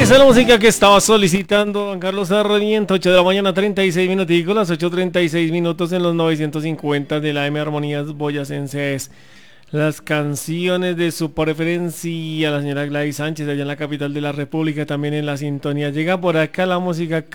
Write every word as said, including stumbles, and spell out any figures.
Esa es la música que estaba solicitando Juan Carlos Sarmiento. Ocho de la mañana, treinta y seis minuticos, las ocho treinta y seis minutos en los novecientos cincuenta de la M Armonías Boyacenses. Las canciones de su preferencia, la señora Gladys Sánchez, allá en la capital de la República, también en la sintonía. Llega por acá la música